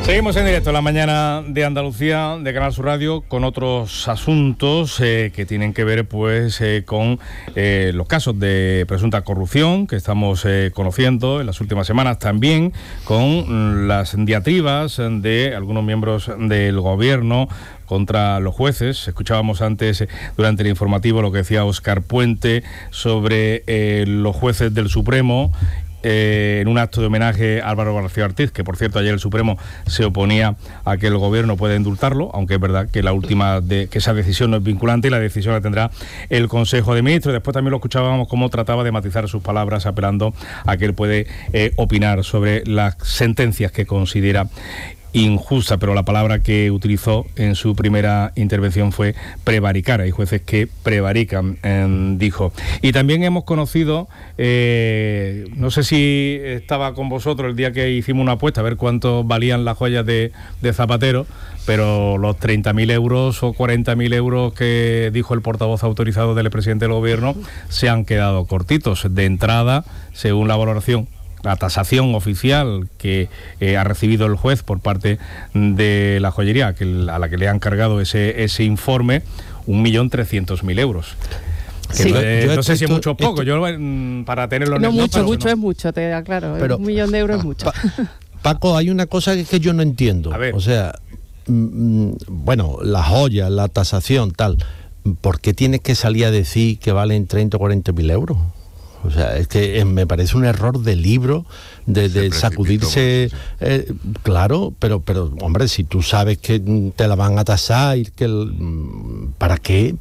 Seguimos en directo en la mañana de Andalucía, de Canal Sur Radio, con otros asuntos que tienen que ver con los casos de presunta corrupción que estamos conociendo en las últimas semanas, también con las diatribas de algunos miembros del gobierno contra los jueces. Escuchábamos antes, durante el informativo, lo que decía Óscar Puente sobre los jueces del Supremo, en un acto de homenaje a Álvaro García Ortiz, que por cierto ayer el Supremo se oponía a que el gobierno pueda indultarlo, aunque es verdad que que esa decisión no es vinculante y la decisión la tendrá el Consejo de Ministros. Después también lo escuchábamos cómo trataba de matizar sus palabras, apelando a que él puede opinar sobre las sentencias que considera injusta, pero la palabra que utilizó en su primera intervención fue prevaricar. Hay jueces que prevarican, dijo. Y también hemos conocido, no sé si estaba con vosotros el día que hicimos una apuesta a ver cuánto valían las joyas de Zapatero, pero los 30.000 euros o 40.000 euros que dijo el portavoz autorizado del presidente del gobierno se han quedado cortitos. De entrada, según la valoración, la tasación oficial que ha recibido el juez por parte de la joyería, a la que le han cargado ese informe, 1.300.000 euros. Sí. No sé si es mucho o poco, yo para tenerlo en el mucho es mucho, te aclaro, pero 1.000.000 de euros es mucho. Paco, hay una cosa que yo no entiendo. O sea, bueno, las joyas, la tasación, tal, ¿por qué tienes que salir a decir que valen 30 o 40.000 euros? O sea, es que me parece un error de libro, de sacudirse, claro, pero hombre, si tú sabes que te la van a tasar y que ¿para qué?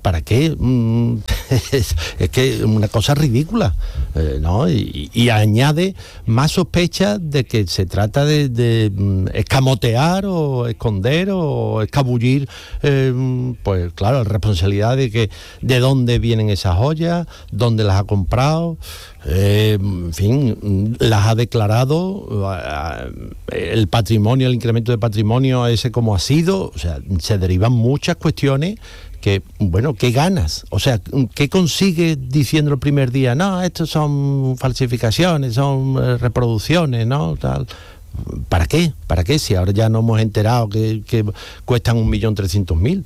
Es que es una cosa ridícula, ¿no? Y añade más sospecha de que se trata de escamotear o esconder o escabullir, pues claro, responsabilidad de dónde vienen esas joyas, dónde las ha comprado. En fin, las ha declarado, el patrimonio, el incremento de patrimonio ese como ha sido. O sea, se derivan muchas cuestiones que, bueno, ¿qué ganas? O sea, ¿qué consigues diciendo el primer día? No, estos son falsificaciones, son reproducciones, ¿no? Tal. ¿Para qué? ¿Para qué? Si ahora ya nos hemos enterado que cuestan 1.300.000.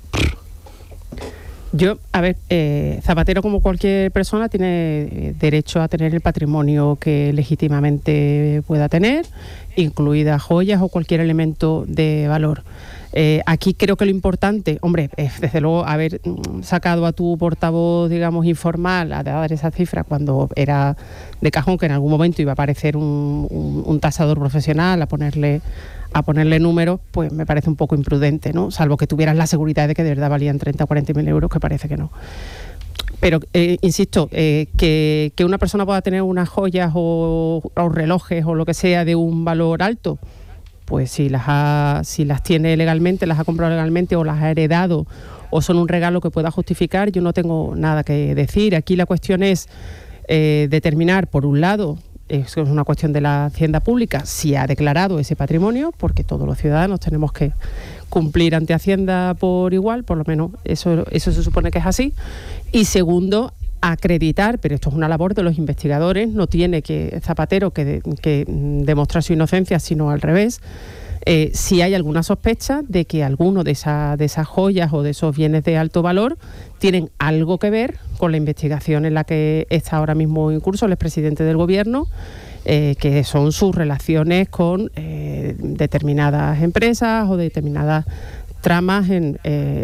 Yo, a ver, Zapatero, como cualquier persona, tiene derecho a tener el patrimonio que legítimamente pueda tener, incluidas joyas o cualquier elemento de valor. Aquí creo que lo importante, hombre, es desde luego haber sacado a tu portavoz, digamos, informal a dar esa cifra cuando era de cajón que en algún momento iba a aparecer un tasador profesional a ponerle números, pues me parece un poco imprudente, ¿no? Salvo que tuvieras la seguridad de que de verdad valían 30 o 40.000 euros, que parece que no. Pero, insisto, que una persona pueda tener unas joyas o relojes o lo que sea de un valor alto, pues si las tiene legalmente, las ha comprado legalmente o las ha heredado o son un regalo que pueda justificar, yo no tengo nada que decir. Aquí la cuestión es determinar, por un lado, es una cuestión de la Hacienda Pública, si ha declarado ese patrimonio, porque todos los ciudadanos tenemos que cumplir ante Hacienda por igual, por lo menos eso se supone que es así. Y segundo, acreditar, pero esto es una labor de los investigadores, no tiene que Zapatero que demostrar su inocencia, sino al revés. Si hay alguna sospecha de que alguno de esas joyas o de esos bienes de alto valor tienen algo que ver con la investigación en la que está ahora mismo en curso el expresidente del gobierno, que son sus relaciones con determinadas empresas o determinadas tramas en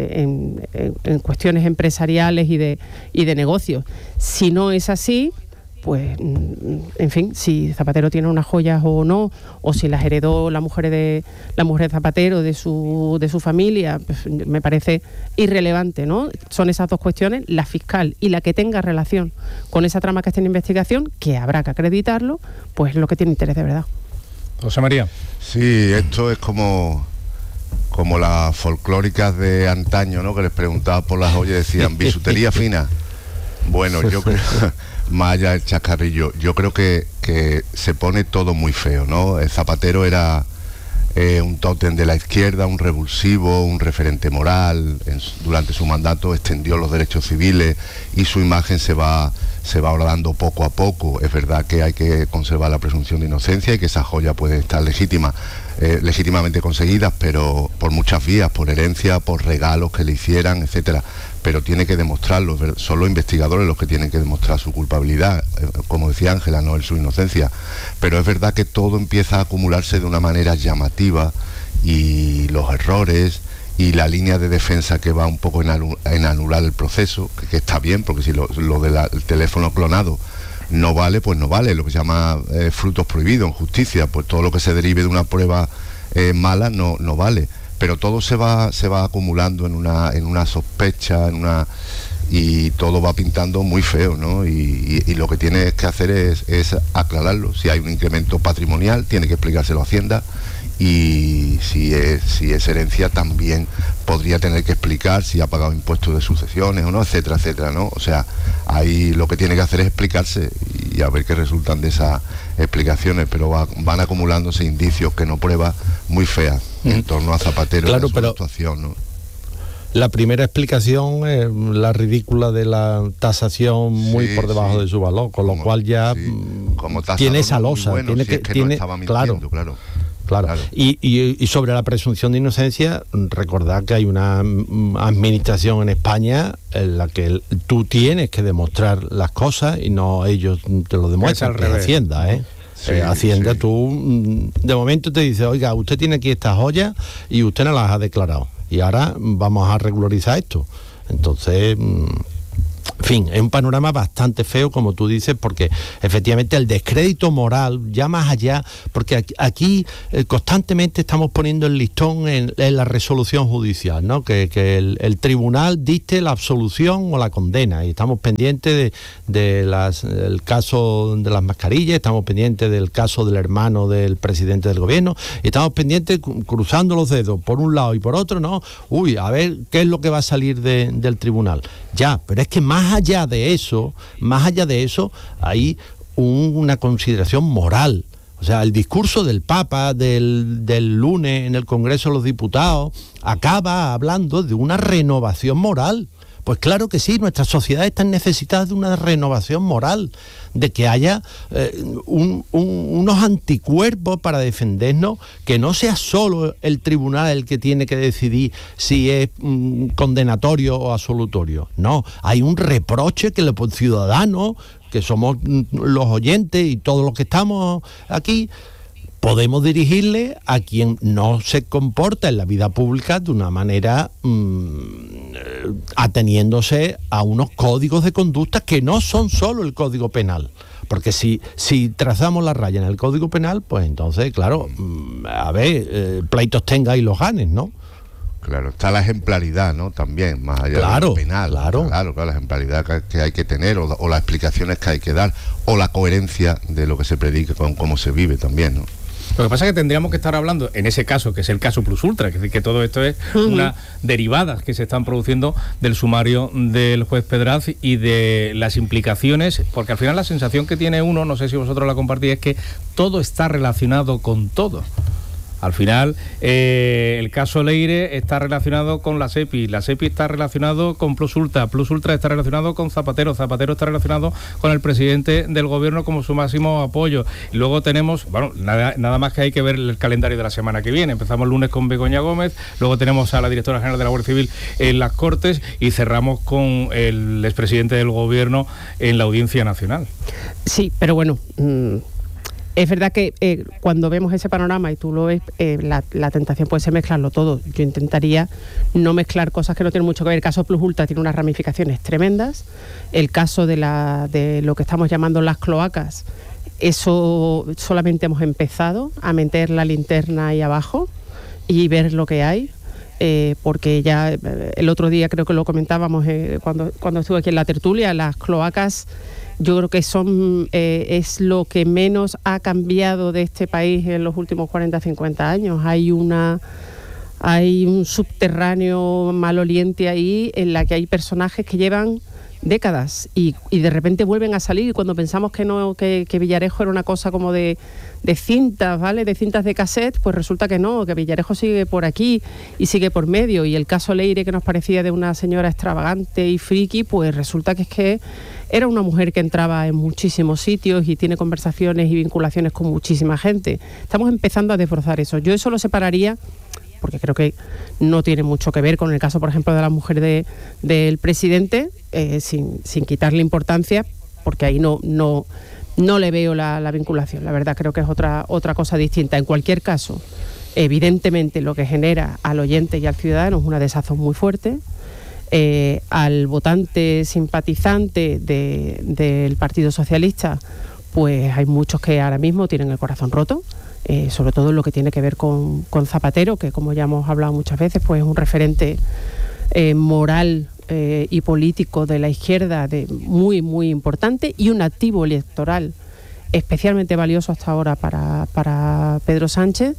cuestiones empresariales y de negocios. Si no es así, pues, en fin, si Zapatero tiene unas joyas o no, o si las heredó la mujer de Zapatero de su familia, pues me parece irrelevante, ¿no? Son esas dos cuestiones, la fiscal y la que tenga relación con esa trama que está en investigación, que habrá que acreditarlo, pues es lo que tiene interés de verdad. José María. Sí, esto es como las folclóricas de antaño, ¿no? Que les preguntaba por las joyas y decían, bisutería fina. Bueno, yo creo, más allá del chascarrillo, yo creo que se pone todo muy feo, ¿no? El Zapatero era un tótem de la izquierda, un revulsivo, un referente moral. Durante su mandato extendió los derechos civiles y su imagen se va se va dando poco a poco. Es verdad que hay que conservar la presunción de inocencia y que esa joya puede estar legítimamente conseguidas, pero por muchas vías, por herencia, por regalos que le hicieran, etcétera. Pero tiene que demostrarlo, son los investigadores los que tienen que demostrar su culpabilidad, como decía Ángela, no su inocencia. Pero es verdad que todo empieza a acumularse de una manera llamativa, y los errores y la línea de defensa que va un poco en anular el proceso, que está bien, porque si lo del teléfono clonado no vale, pues no vale, lo que se llama frutos prohibidos en justicia, pues todo lo que se derive de una prueba mala no vale. Pero todo se va acumulando en una sospecha, y todo va pintando muy feo, ¿no? Y lo que tiene que hacer es aclararlo. Si hay un incremento patrimonial, tiene que explicárselo a Hacienda, y si es herencia, también podría tener que explicar si ha pagado impuestos de sucesiones o no, etcétera, etcétera, ¿no? O sea, ahí lo que tiene que hacer es explicarse y a ver qué resultan de esas explicaciones, pero van acumulándose indicios que no pruebas muy feas en torno a Zapatero, claro, y a su actuación, ¿no? La primera explicación es la ridícula de la tasación muy por debajo de su valor, con lo cual ya tiene esa losa, bueno, tiene si que tiene, no mintiendo, claro. Y sobre la presunción de inocencia, recordad que hay una administración en España en la que tú tienes que demostrar las cosas y no ellos te lo demuestran, que es Hacienda, Hacienda, tú de momento te dice, oiga, usted tiene aquí estas joyas y usted no las ha declarado, y ahora vamos a regularizar esto. Entonces, en fin, es un panorama bastante feo, como tú dices, porque efectivamente el descrédito moral, ya más allá, porque aquí constantemente estamos poniendo el listón en la resolución judicial, ¿no? Que el tribunal dicte la absolución o la condena, y estamos pendientes del caso de las mascarillas, estamos pendientes del caso del hermano del presidente del gobierno, y estamos pendientes, cruzando los dedos por un lado y por otro, ¿no? A ver qué es lo que va a salir del tribunal. Ya, pero es que más allá de eso, hay una consideración moral. O sea, el discurso del Papa del lunes en el Congreso de los Diputados acaba hablando de una renovación moral. Pues claro que sí, nuestras sociedades están necesitadas de una renovación moral, de que haya unos anticuerpos para defendernos, que no sea solo el tribunal el que tiene que decidir si es condenatorio o absolutorio. No, hay un reproche que los ciudadanos, que somos los oyentes y todos los que estamos aquí, podemos dirigirle a quien no se comporta en la vida pública de una manera ateniéndose a unos códigos de conducta que no son solo el Código Penal. Porque si trazamos la raya en el Código Penal, pues entonces, claro, pleitos tenga y los ganes, ¿no? Claro, está la ejemplaridad, ¿no? También, más allá de lo penal. Claro, la ejemplaridad que hay que tener, o las explicaciones que hay que dar, o la coherencia de lo que se predica con cómo se vive también, ¿no? Lo que pasa es que tendríamos que estar hablando, en ese caso, que es el caso Plus Ultra, es decir, que todo esto es unas derivadas que se están produciendo del sumario del juez Pedraz y de las implicaciones, porque al final la sensación que tiene uno, no sé si vosotros la compartís, es que todo está relacionado con todo. Al final, el caso Leire está relacionado con la SEPI está relacionado con Plus Ultra está relacionado con Zapatero está relacionado con el presidente del gobierno como su máximo apoyo. Y luego tenemos, nada más que hay que ver el calendario de la semana que viene. Empezamos el lunes con Begoña Gómez, luego tenemos a la directora general de la Guardia Civil en las Cortes y cerramos con el expresidente del gobierno en la Audiencia Nacional. Sí, pero bueno... Es verdad que cuando vemos ese panorama y tú lo ves, la tentación puede ser mezclarlo todo. Yo intentaría no mezclar cosas que no tienen mucho que ver. El caso Plus Ultra tiene unas ramificaciones tremendas. El caso de lo que estamos llamando las cloacas, eso solamente hemos empezado a meter la linterna ahí abajo y ver lo que hay. Porque ya el otro día creo que lo comentábamos cuando estuve aquí en la tertulia, las cloacas yo creo que es lo que menos ha cambiado de este país en los últimos 40-50 años. Hay un subterráneo maloliente ahí en la que hay personajes que llevan décadas y de repente vuelven a salir, y cuando pensamos que no, que Villarejo era una cosa como de cintas, ¿vale? De cintas de cassette, pues resulta que no, que Villarejo sigue por aquí y sigue por medio, y el caso Leire, que nos parecía de una señora extravagante y friki, pues resulta que es que era una mujer que entraba en muchísimos sitios y tiene conversaciones y vinculaciones con muchísima gente. Estamos empezando a desbrozar eso. Yo eso lo separaría, porque creo que no tiene mucho que ver con el caso, por ejemplo, de la mujer del presidente, sin quitarle importancia, porque ahí no le veo la vinculación. La verdad, creo que es otra cosa distinta. En cualquier caso, evidentemente lo que genera al oyente y al ciudadano es una desazón muy fuerte. Al votante simpatizante del Partido Socialista, pues hay muchos que ahora mismo tienen el corazón roto, sobre todo en lo que tiene que ver con Zapatero, que como ya hemos hablado muchas veces, pues es un referente moral y político de la izquierda muy, muy importante, y un activo electoral especialmente valioso hasta ahora para Pedro Sánchez.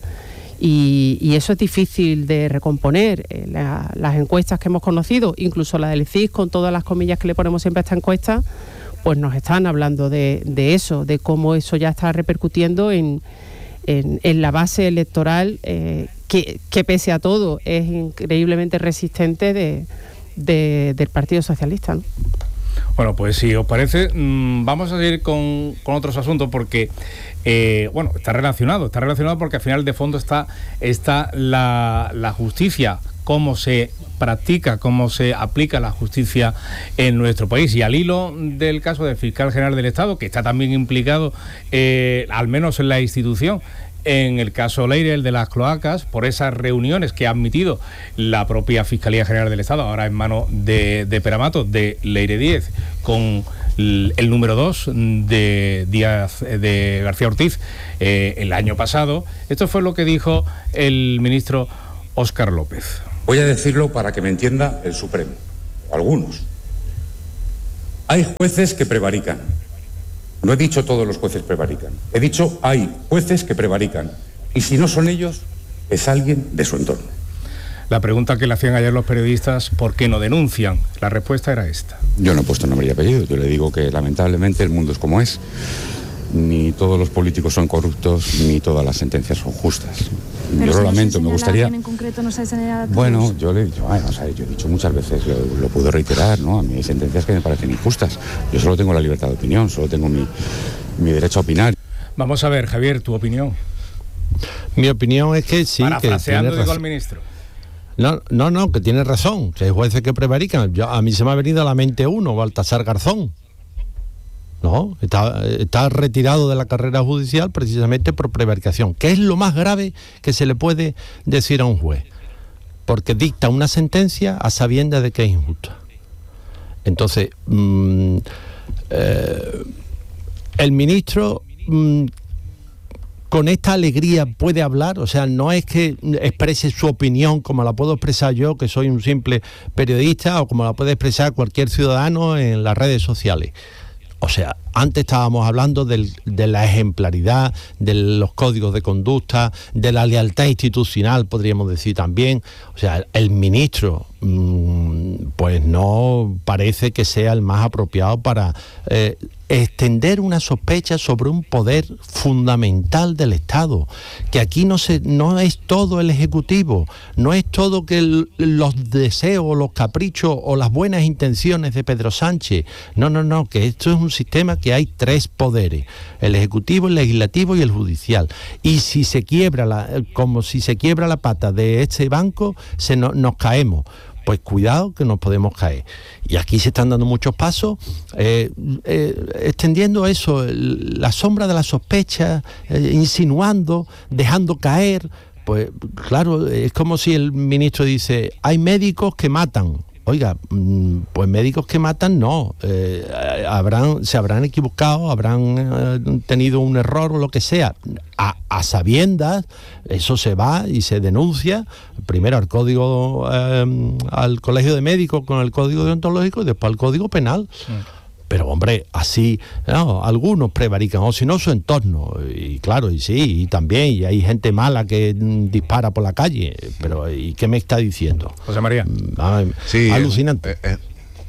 Y eso es difícil de recomponer. Las encuestas que hemos conocido, incluso la del CIS, con todas las comillas que le ponemos siempre a esta encuesta, pues nos están hablando de eso, de cómo eso ya está repercutiendo en la base electoral, que pese a todo es increíblemente resistente del Partido Socialista, ¿no? Bueno, pues si os parece, vamos a seguir con otros asuntos, porque está relacionado porque al final de fondo está la justicia, cómo se practica, cómo se aplica la justicia en nuestro país, y al hilo del caso del fiscal general del Estado, que está también implicado, al menos en la institución, en el caso Leire, el de las cloacas, por esas reuniones que ha admitido la propia Fiscalía General del Estado, ahora en manos de Peramato, de Leire Díez, con el número 2 de García Ortiz el año pasado. Esto fue lo que dijo el ministro Óscar López. Voy a decirlo para que me entienda el Supremo, o algunos. Hay jueces que prevarican. No he dicho todos los jueces prevarican. He dicho hay jueces que prevarican. Y si no son ellos, es alguien de su entorno. La pregunta que le hacían ayer los periodistas, ¿por qué no denuncian? La respuesta era esta. Yo no he puesto nombre y apellido. Yo le digo que lamentablemente el mundo es como es. Ni todos los políticos son corruptos, ni todas las sentencias son justas. Pero yo lo lamento, me gustaría... En concreto no se ha señalado a todos. Bueno, yo he dicho muchas veces, lo puedo reiterar, ¿no? A mí hay sentencias que me parecen injustas. Yo solo tengo la libertad de opinión, solo tengo mi derecho a opinar. Vamos a ver, Javier, tu opinión. Mi opinión es que sí, parafraseando, que tiene digo al ministro. No, que tiene razón, que hay jueces que prevarican. A mí se me ha venido a la mente uno, Baltasar Garzón. No, está retirado de la carrera judicial precisamente por prevaricación, que es lo más grave que se le puede decir a un juez, porque dicta una sentencia a sabiendas de que es injusta. Entonces, el ministro con esta alegría puede hablar, o sea, no es que exprese su opinión como la puedo expresar yo, que soy un simple periodista, o como la puede expresar cualquier ciudadano en las redes sociales. O sea, antes estábamos hablando de la ejemplaridad, de los códigos de conducta, de la lealtad institucional, podríamos decir también. O sea, el ministro, pues no parece que sea el más apropiado para extender una sospecha sobre un poder fundamental del Estado, que aquí no es todo el Ejecutivo, no es todo que los deseos, los caprichos o las buenas intenciones de Pedro Sánchez. No, que esto es un sistema que hay tres poderes: el Ejecutivo, el Legislativo y el Judicial. Y si se quiebra como si se quiebra la pata de este banco, nos caemos. Pues cuidado, que nos podemos caer. Y aquí se están dando muchos pasos, extendiendo eso, la sombra de la sospecha, insinuando, dejando caer. Pues claro, es como si el ministro dice, hay médicos que matan. Oiga, pues médicos que matan no, se habrán equivocado, habrán tenido un error o lo que sea. A sabiendas, eso se va y se denuncia, primero al código, al colegio de médicos con el código deontológico y después al código penal. Pero hombre, así, no, algunos prevarican, o si no su entorno, y claro, y sí, y también, y hay gente mala que dispara por la calle, pero ¿y qué me está diciendo? José María. Sí, alucinante.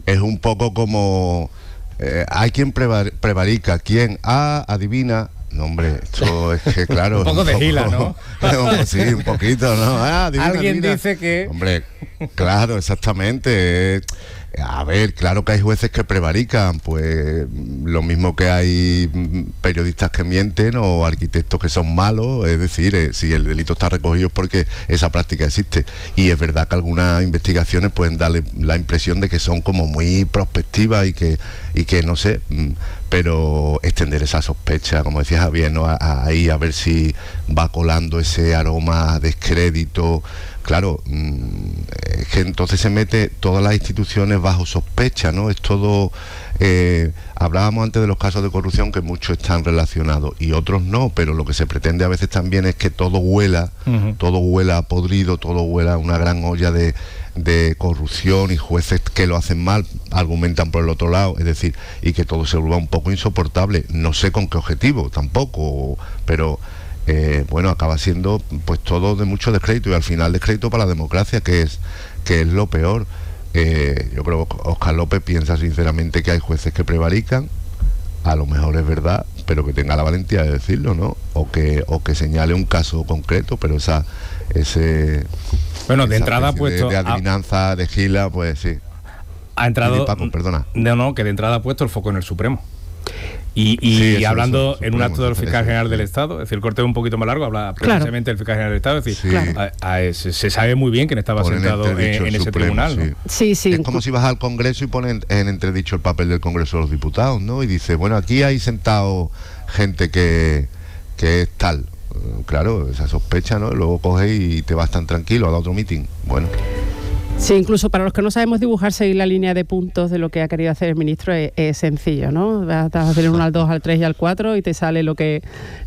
es un poco como hay quien prevarica, quien adivina. No, hombre, esto es que claro... un poco de gila, ¿no? Sí, un poquito, ¿no? Alguien dice que... Hombre, claro, exactamente. A ver, claro que hay jueces que prevarican, pues lo mismo que hay periodistas que mienten o arquitectos que son malos, es decir, si el delito está recogido es porque esa práctica existe. Y es verdad que algunas investigaciones pueden darle la impresión de que son como muy prospectivas y que no sé, pero extender esa sospecha, como decía Javier, ¿no? Ahí a ver si va colando ese aroma de descrédito. Claro, es que entonces se mete todas las instituciones bajo sospecha, ¿no? Es todo... hablábamos antes de los casos de corrupción, que muchos están relacionados y otros no, pero lo que se pretende a veces también es que todo huela, todo huela a podrido, todo huela a una gran olla de corrupción, y jueces que lo hacen mal argumentan por el otro lado, es decir, y que todo se vuelva un poco insoportable. No sé con qué objetivo tampoco, pero... bueno, acaba siendo pues todo de mucho descrédito, y al final descrédito para la democracia, que es lo peor. Yo creo que Óscar López piensa sinceramente que hay jueces que prevarican, a lo mejor es verdad, pero que tenga la valentía de decirlo, ¿no? O que señale un caso concreto, pero bueno, de entrada ha puesto de adivinanza, de gila, pues sí. Ha entrado... Paco, perdona. No, que de entrada ha puesto el foco en el Supremo. Y Sí, hablando eso, en un acto del Supremo, fiscal general sí. del Estado, es decir, el corte es un poquito más largo, habla precisamente del fiscal general del Estado, es decir, Sí. se sabe muy bien quién estaba Pone en sentado entredicho en el ese Supremo, tribunal, ¿no? Sí. Es como si vas al Congreso y ponen en entredicho el papel del Congreso de los Diputados, ¿no? Y dice, bueno, aquí hay sentado gente que es tal. Claro, esa sospecha, ¿no? Luego coges y te vas tan tranquilo a otro meeting. Bueno. Sí, incluso para los que no sabemos dibujar, seguir la línea de puntos de lo que ha querido hacer el ministro es sencillo, ¿no? Vas a hacer 1 al 2, al 3 y al 4 y te sale lo que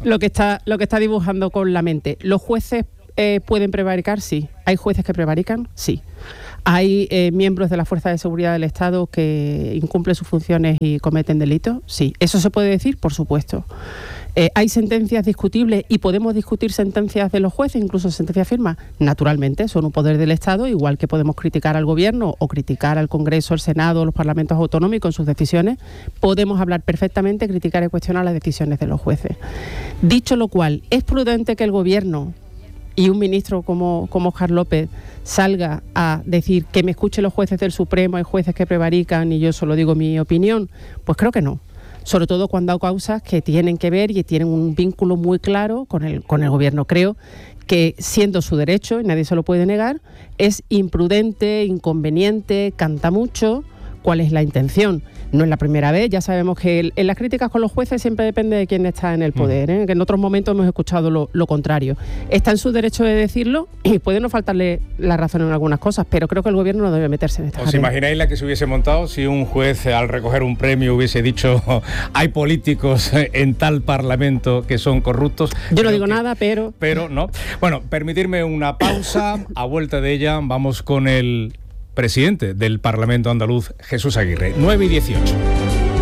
está dibujando con la mente. ¿Los jueces pueden prevaricar? Sí. ¿Hay jueces que prevarican? Sí. ¿Hay miembros de la Fuerza de Seguridad del Estado que incumplen sus funciones y cometen delitos? Sí. ¿Eso se puede decir? Por supuesto. ¿Hay sentencias discutibles y podemos discutir sentencias de los jueces, incluso sentencias firmes? Naturalmente, son un poder del Estado, igual que podemos criticar al Gobierno o criticar al Congreso, al Senado, los parlamentos autonómicos en sus decisiones. Podemos hablar perfectamente, criticar y cuestionar las decisiones de los jueces. Dicho lo cual, ¿es prudente que el Gobierno y un ministro como Óscar López salga a decir que me escuchen los jueces del Supremo, hay jueces que prevarican y yo solo digo mi opinión? Pues creo que no. Sobre todo cuando hay causas que tienen que ver y tienen un vínculo muy claro con el Gobierno. Creo que, siendo su derecho, y nadie se lo puede negar, es imprudente, inconveniente, canta mucho. ¿Cuál es la intención? No es la primera vez, ya sabemos que en las críticas con los jueces siempre depende de quién está en el poder, que en otros momentos hemos escuchado lo contrario. Está en su derecho de decirlo y puede no faltarle la razón en algunas cosas, pero creo que el Gobierno no debe meterse en esta ¿Os imagináis la que se hubiese montado si un juez al recoger un premio hubiese dicho hay políticos en tal parlamento que son corruptos? Yo no digo nada, pero no. Bueno, permitirme una pausa, a vuelta de ella vamos con el presidente del Parlamento andaluz, Jesús Aguirre. 9:18.